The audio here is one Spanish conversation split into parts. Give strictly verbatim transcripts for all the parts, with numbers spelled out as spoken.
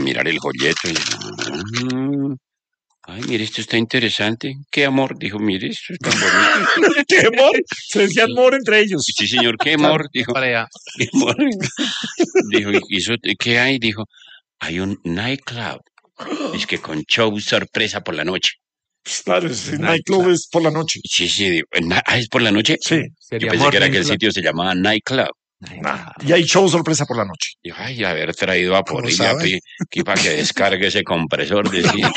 mirar el folleto. Y, ah, ay, mire, esto está interesante. ¿Qué amor? Dijo, mire, esto está bonito. ¿Qué amor? Se decía amor entre ellos. Sí, señor, ¿qué amor? Dijo. Pareja. ¿Qué amor? Dijo, ¿y eso qué hay? Dijo, hay un nightclub. Es que con show sorpresa por la noche. Claro, el nightclub es por la noche. Sí, sí, digo, ah, ¿es por la noche? Sí. Yo pensé que era que el sitio se llamaba nightclub. Nah. Y hay show sorpresa por la noche. Dijo, ay, haber traído a Polilla aquí para que descargue ese compresor. Decía.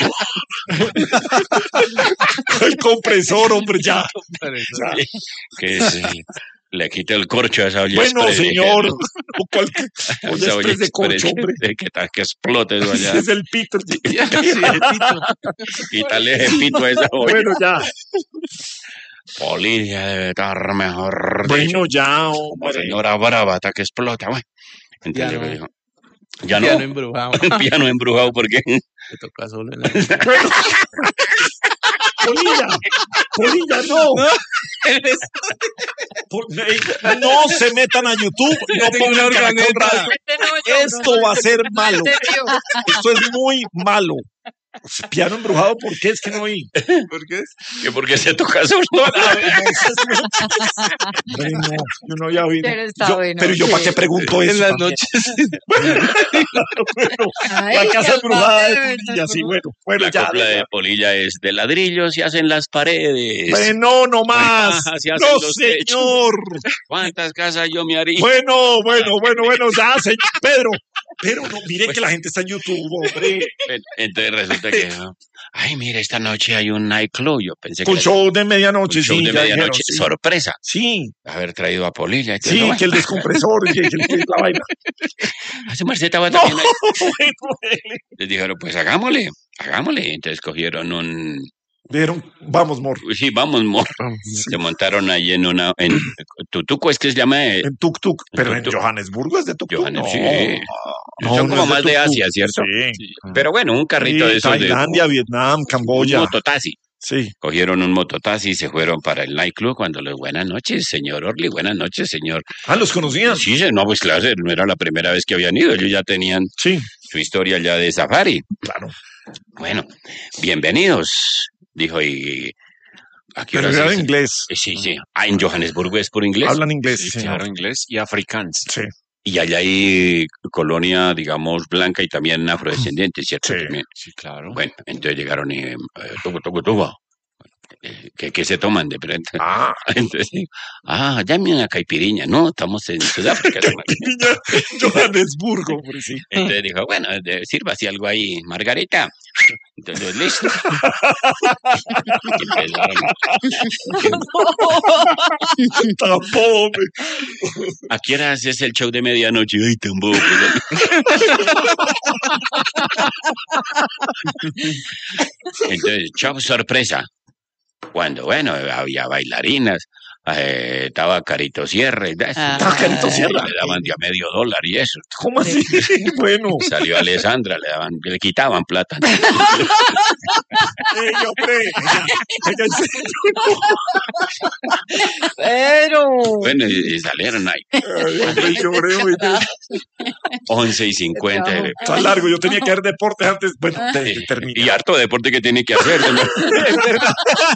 El compresor, hombre, ya. ya. Que se, le quite el corcho a esa olla. Bueno, express, señor. O cualquier olla olla de corcho, hombre. De que, que explote eso allá. Es el pito. Sí, el pito. Quítale ese pito a esa olla. Bueno, ya. Polilla debe estar mejor. Bueno, ya, hombre. Señora brava, hasta que explota, güey. Entonces Piano. yo dijo, ya Piano no. embrujado. Piano embrujado, porque. Me toca solo en la... Bueno. Polilla, Polilla, no. Pol- No se metan a YouTube, no pongan Caracol Radio. Esto va a ser malo. Esto es muy malo. Piano embrujado, ¿por qué es que no oí? ¿Por qué? Que porque se toca solo. Bueno, yo no había oído. Pero está Yo- bueno. pero yo, ¿para qué pregunto eso? En las también? noches. Bueno, Ay, la casa qué embrujada de padre, Polilla, sí, bueno, bueno, La ya. copla de Polilla es de ladrillos y hacen las paredes. Bueno, no más. Ay, se hacen No, los techos. señor. ¿Cuántas casas yo me haría? Bueno, bueno, bueno, bueno, ya, señor. Pedro, pero no, miren que la gente está en YouTube, hombre. Entonces resulta que, ay, mira, esta noche hay un nightclub. Yo pensé Con que show de medianoche, un show sí. de ya medianoche, dijeron, sí. sorpresa, Sí, haber traído a Polilla. Entonces, sí, no, bueno, que el descompresor, que, que, que la vaina. hace Marceta va No, también ahí. bueno, Les dijeron, pues hagámosle, hagámosle. Entonces cogieron un, vieron, vamos, mor. sí, vamos, mor. Se montaron ahí en una, en Tutuco, es que se llama, eh, En Tuk Tuk, pero en Tuk-tuk. Johannesburgo es de Tuk Tuk. Johannes, no, sí. no, Son no como es de más de tuk-tuk. Asia, ¿cierto? Sí. Pero bueno, un carrito Sí, de esos de Tailandia, Vietnam, un Camboya. mototaxi. Sí. Cogieron un mototaxi y se fueron para el nightclub cuando les, buenas noches, señor Orly, buenas noches, señor. Ah, ¿los conocían? Sí, sí, no, pues claro, no era la primera vez que habían ido, ellos ya tenían Sí, su historia ya de safari. claro. Bueno, bienvenidos, dijo, y ¿a qué Pero hora era se- en inglés. Eh, Sí, sí. Ah, en Johannesburgo es por inglés. Hablan inglés, Sí, sí, señor. claro, inglés y afrikaans. Sí, Y allá hay colonia, digamos, blanca y también afrodescendiente, ¿cierto? Sí. También. Sí, claro. Bueno, entonces llegaron y, eh, tubo, tubo, tubo. Eh, ¿Qué, qué se toman de frente? Ah, Entonces, ah, dame una caipiriña. No, estamos en Sudáfrica. Niña, Johannesburgo, hombre, sí. Entonces dijo, bueno, de- sírvase algo ahí, Margarita. Entonces, listo. Y empezaron, Tampoco, hombre. ¿a qué hora es el show de medianoche? Ay, tampoco. Entonces, show sorpresa. Cuando, bueno, había bailarinas, eh, estaba Carito Sierra, y, Ah. Ah, Carito Sierra. le daban de a medio dólar y eso. ¿Cómo así? Bueno. Salió Alessandra, le daban, le quitaban plata. Ey, hombre. Ella, ella en serio. Pero. Bueno, y, y salieron ahí, Ay, hombre, lloré, oíste. once y cincuenta. Qué y- Está largo, yo tenía que hacer deportes antes. Bueno, de, de Y terminar. harto deporte que tiene que hacer. ¿No? Es verdad.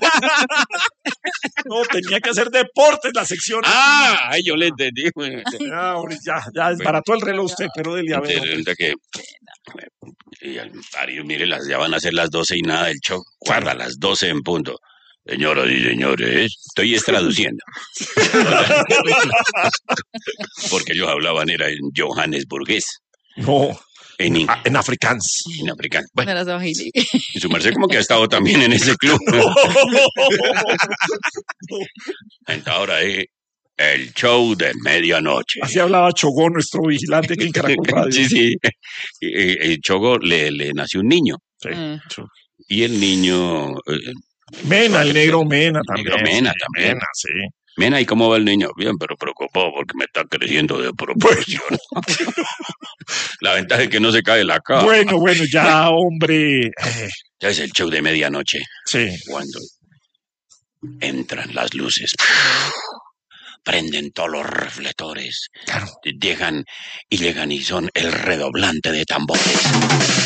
No, tenía que hacer deportes la sección. Ah, ay, yo le entendí. güey. Ya, hombre, ya, ya desbarató el reloj usted, pero dele a ver. Entonces, resulta que, y al Mario, mire, las, ya van a ser las doce y nada del show. Guarda, las doce en punto. Señoras y señores, estoy es traduciendo. Porque ellos hablaban, era en Johannesburgués, No, en, in- ah, en afrikaans. en africano. Bueno, Me las ojilí. y su merced como que ha estado también en ese club. Entonces ahora es el show de medianoche. Así hablaba Chogó, nuestro vigilante aquí en Caracol Radio. Sí, sí. Y, y- y Chogo le, le nació un niño. Sí. Mm. Y el niño, eh, Mena, el negro Mena también. negro Mena sí, también. Mena, sí. Mena, ¿y cómo va el niño? Bien, pero preocupado porque me está creciendo de proporción. La ventaja es que no se cae la cara. Bueno, bueno, ya, hombre. Eh, Ya es el show de medianoche, sí. cuando entran las luces. Prenden todos los reflectores. Claro. Llegan y llegan y son el redoblante de tambores.